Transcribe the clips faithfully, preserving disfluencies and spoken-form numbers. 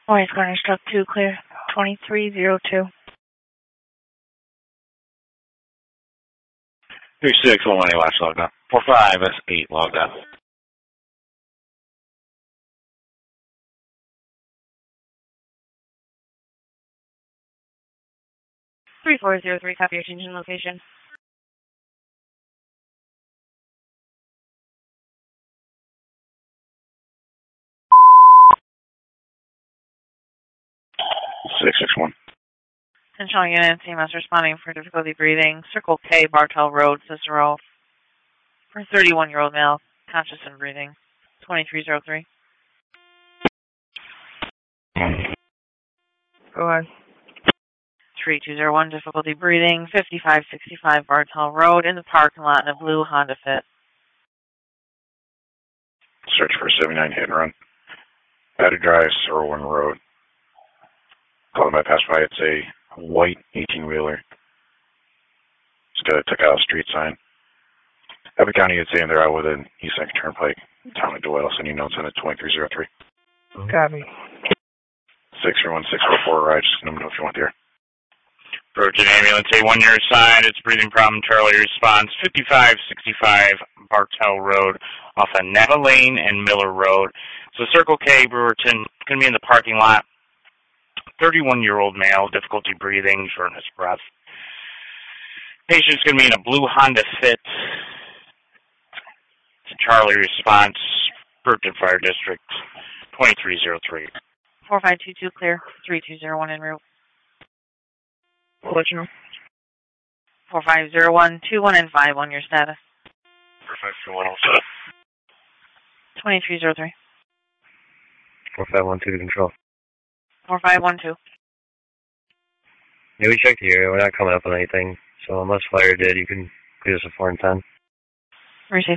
Orange Corner Struck two, clear. twenty-three zero two. three six one one eight, watch logged on. four five S eight logged on. three four zero three, copy your change in location. six six one. Central Unit, C M S responding for difficulty breathing. Circle K, Bartell Road, Cicero. For thirty-one-year-old male, conscious and breathing. twenty-three zero three. Go ahead. three two zero one, difficulty breathing. fifty-five sixty-five Bartell Road, in the parking lot in a blue Honda Fit. Search for seventy-nine hit and run. Battery Drive, Irwin Road. Call them I passed by. It's a white eighteen-wheeler. It's got a took out street sign. Abbott County is saying they're out with an East Second Turnpike. Town of Doyle, sending notes on it, twenty-three zero three. Copy. six three one six four four, right, just let me know if you want there. Approaching ambulance, A one your side, it's breathing problem, Charlie response, fifty-five sixty-five Bartell Road off of Neva Lane and Miller Road. So Circle K, Brewerton, going to be in the parking lot. thirty-one-year-old male, difficulty breathing, shortness of breath. Patient's going to be in a blue Honda Fit. Charlie response, Brewerton Fire District, twenty-three zero three. four five two two, clear. three two zero one en route. Original. four five zero one two one and five one, your status. four five two one, all set. twenty-three zero three. four five one two to control. four five one two. Yeah, we checked the area. We're not coming up on anything. So unless fire did, you can give us a four and ten. Receive.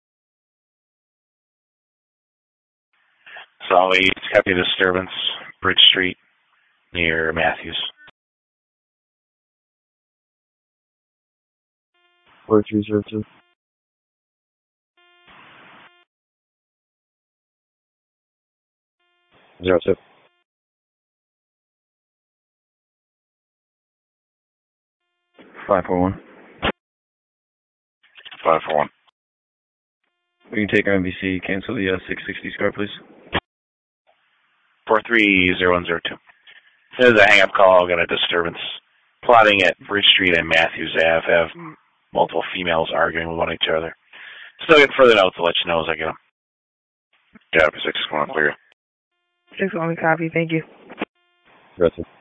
Solid eight, copy disturbance, Bridge Street, near Matthews. four three zero two. Zero two. Five four one. five four one. We can take our M V C, cancel the uh, six sixty scar, please. four three zero one zero two. As soon as I hang up call, I'll get a disturbance. Plotting at Bridge Street and Matthews Ave have multiple females arguing with one each other. Still get further notes to let you know as I get them. Yeah, six one, clear. six one, copy. Thank you. Gotcha.